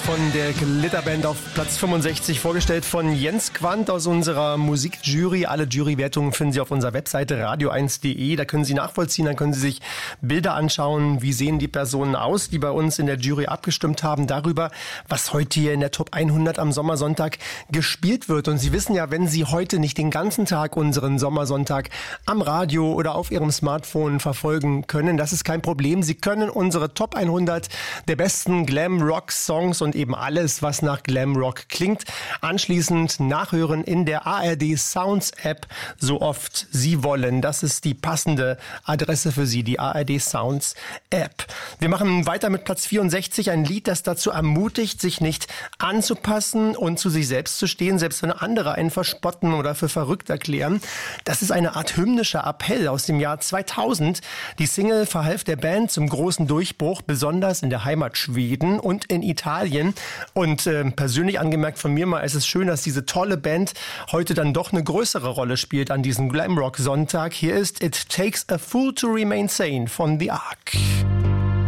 von der Glitterband auf Platz 65, vorgestellt von Jens Quandt aus unserer Musikjury. Alle Jurywertungen finden Sie auf unserer Webseite radio1.de. Da können Sie nachvollziehen, dann können Sie sich Bilder anschauen, wie sehen die Personen aus, die bei uns in der Jury abgestimmt haben, darüber, was heute hier in der Top 100 am Sommersonntag gespielt wird. Und Sie wissen ja, wenn Sie heute nicht den ganzen Tag unseren Sommersonntag am Radio oder auf Ihrem Smartphone verfolgen können, das ist kein Problem. Sie können unsere Top 100 der besten Glam-Rock-Songs und eben alles, was nach Glam-Rock klingt, anschließend nachhören in der ARD Sounds App, so oft Sie wollen. Das ist die passende Adresse für Sie, die ARD Sounds App. Wir machen weiter mit Platz 64, ein Lied, das dazu ermutigt, sich nicht anzupassen und zu sich selbst zu stehen, selbst wenn andere einen verspotten oder für verrückt erklären. Das ist eine Art hymnischer Appell aus dem Jahr 2000. Die Single verhalf der Band zum großen Durchbruch, besonders in der Heimat Schweden und in Italien. Und persönlich angemerkt von mir mal, es ist schön, dass diese tolle Band heute dann doch eine größere Rolle spielt an diesem Glamrock-Sonntag. Hier ist It Takes a Fool to Remain Sane von The Ark.